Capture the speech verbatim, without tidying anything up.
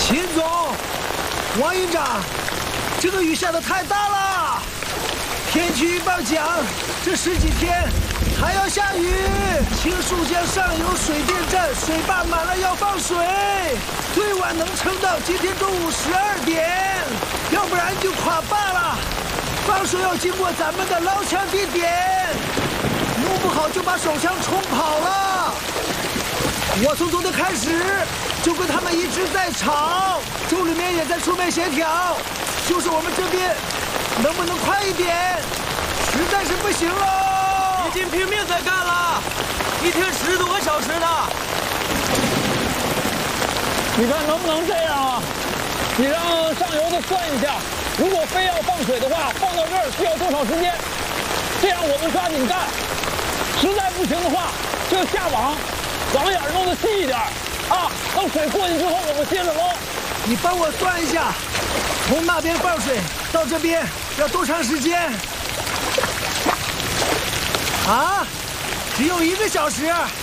秦总，王营长，这个雨下的太大了。天气预报讲，这十几天还要下雨。青树江上游水电站水坝满了要放水，最晚能撑到今天中午十二点，要不然就垮坝了。放水要经过咱们的捞枪地点，弄不好就把手枪冲跑了。我从昨天开始就跟他们一直在吵，州里面也在出面协调，就是我们这边能不能快一点，实在是不行了。 已经拼命在干了，一天十多个小时呢。 你看能不能这样啊？你让上游的算一下，如果非要放水的话，放到这儿需要多少时间？这样我们抓紧干。实在不行的话，就下网，网眼弄得细一点啊。等水过去之后，我们接着捞。 你帮我算一下，从那边放水到这边要多长时间？啊，只有一个小时。